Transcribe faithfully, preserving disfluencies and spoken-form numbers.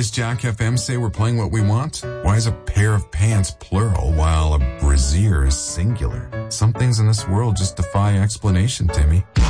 does Jack F M say we're playing what we want? Why is a pair of pants plural while a brassiere is singular? Some things in this world just defy explanation, Timmy.